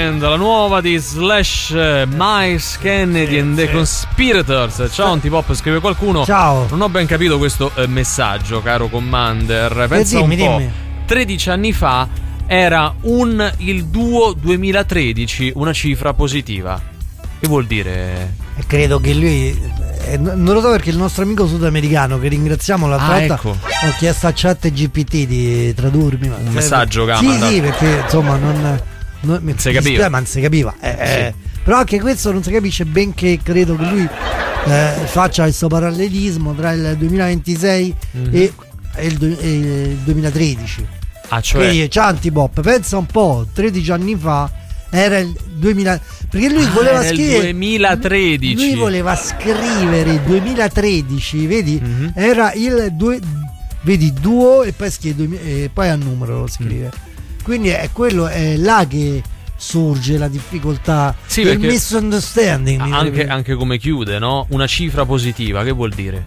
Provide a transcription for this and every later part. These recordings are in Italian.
Band, la nuova di Slash, Miles Kennedy and the Conspirators. Ciao Antipop, scrive qualcuno. Ciao. Non ho ben capito questo messaggio, caro Commander. Pensa un po'. 13 anni fa era il duo 2013, una cifra positiva. Che vuol dire? Credo che lui non lo so, perché il nostro amico sudamericano, che ringraziamo l'altra volta, ecco. Ho chiesto a ChatGPT di tradurmi un messaggio che sì, perché insomma non si capiva, ma non si capiva. Sì. Però anche questo non si capisce, benché credo che lui faccia questo parallelismo tra il 2026 e il 2013. Cioè, quindi c'è Antipop, pensa un po', 13 anni fa era il 2000, perché lui voleva scrivere 2013. Lui voleva scrivere il 2013, vedi? Era il vedi, duo e poi scrive e poi a numero lo scrive. Quindi è quello, è là che sorge la difficoltà, sì, il misunderstanding. Anche come chiude, no? Una cifra positiva, che vuol dire?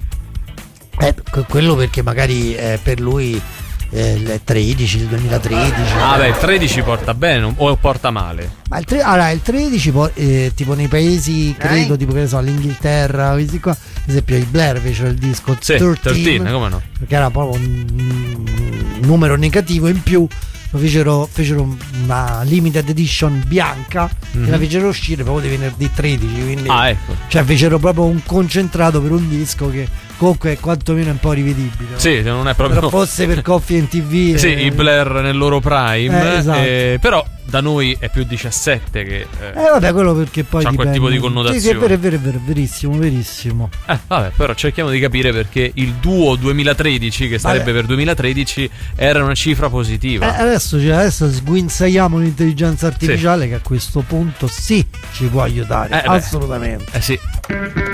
Quello perché magari per lui il 13, il 2013. Beh, il 13 porta bene o porta male? Ma il 13 tipo nei paesi, credo, tipo che ne so, l'Inghilterra, questi qua, ad esempio i Blair fecero il disco 13, come no? perché era proprio un numero negativo, in più lo fecero una limited edition bianca e la fecero uscire proprio di venerdì 13, quindi ecco. Cioè fecero proprio un concentrato per un disco che comunque è quantomeno un po' rivedibile, no? Sì, non è proprio. Però fosse per Coffee and TV. Sì, i Blair nel loro prime. Esatto. Però da noi è più 17 che. Vabbè, quello perché poi c'ha quel tipo di connotazione. Sì, è vero, verissimo. Vabbè, però cerchiamo di capire perché il duo 2013, che sarebbe per 2013, era una cifra positiva. Adesso sguinzagliamo l'intelligenza artificiale, che a questo punto sì ci può aiutare. Assolutamente. Sì.